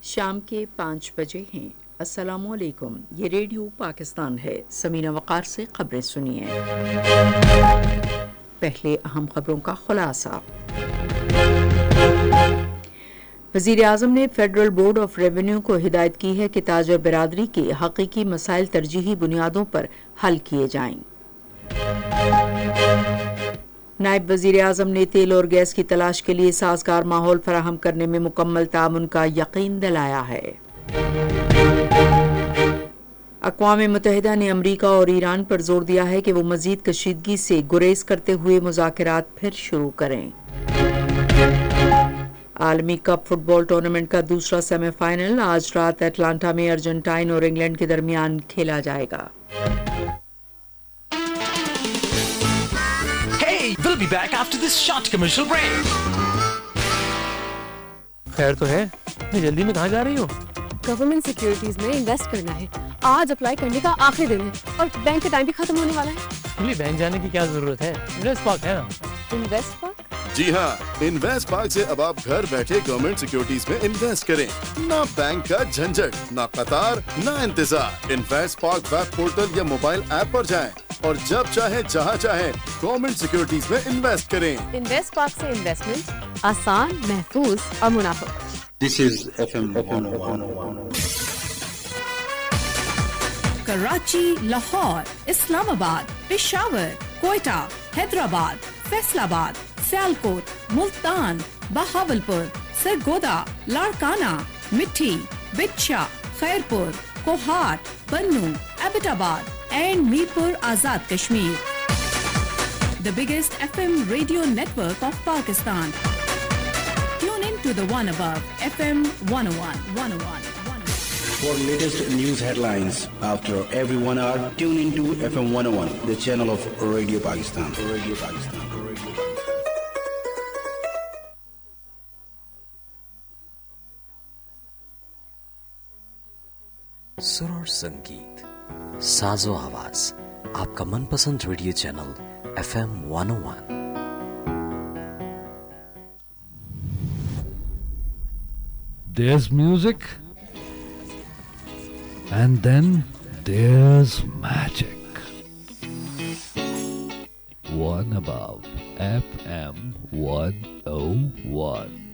شام کے 5 بجے ہیں۔ السلام علیکم، یہ ریڈیو پاکستان ہے۔ سمینہ وقار سے خبریں سنیے۔ پہلے اہم خبروں کا خلاصہ۔ وزیر اعظم نے فیڈرل بورڈ آف ریونیو کو ہدایت کی ہے کہ تاجر برادری کے حقیقی مسائل ترجیحی بنیادوں پر حل کیے جائیں۔ نائب وزیر اعظم نے تیل اور گیس کی تلاش کے لیے سازگار ماحول فراہم کرنے میں مکمل تعاون کا یقین دلایا ہے۔ اقوام متحدہ نے امریکہ اور ایران پر زور دیا ہے کہ وہ مزید کشیدگی سے گریز کرتے ہوئے مذاکرات پھر شروع کریں۔ عالمی کپ فٹ بال ٹورنامنٹ کا دوسرا سیمی فائنل آج رات اٹلانٹا میں ارجنٹائن اور انگلینڈ کے درمیان کھیلا جائے گا۔ We'll be back after this short commercial break. خیر تو ہے، اتنی جلدی میں کہاں جا رہی ہو؟ گورنمنٹ سیکیورٹیز میں انویسٹ کرنا ہے۔ آج اپلائی کرنے کا آخری دن ہے اور بینک کا ٹائم بھی ختم ہونے والا ہے۔ بینک جانے کی کیا ضرورت ہے؟ انویسٹ پاک ہے نا۔ انویسٹ پاک؟ جی ہاں، انویسٹ پاک سے اب آپ گھر بیٹھے گورنمنٹ سیکیورٹیز میں انویسٹ کریں۔ نہ بینک کا جھنجھٹ، نہ قطار، نہ انتظار۔ انویسٹ پاک ویب پورٹل یا موبائل ایپ پر جائیں اور جب چاہیں جہاں چاہیں گورنمنٹ سیکیورٹیز میں انویسٹ کریں۔ انویسٹ پاک سے انویسٹمنٹ آسان، محفوظ اور منافع۔ This is FM 101. Karachi, Lahore, اسلام آباد، پشاور، کوئٹہ، حیدرآباد، فیصل آباد، سیالکوٹ، ملتان، بہاولپور، سرگودا، لاڑکانہ، مٹھی، بچھا، خیرپور، کوہاٹ، بنو، ایبٹ آباد and Mirpur Azad Kashmir. The biggest FM radio network of Pakistan. Tune in to the one above, FM 101. For latest news headlines after every 1 hour, tune into FM 101, the channel of Radio Pakistan. Radio Pakistan. سر اور سنگیت، ساز و آواز، آپ کا من پسند radio channel FM 101۔ There's music, and then there's magic. One above FM 101.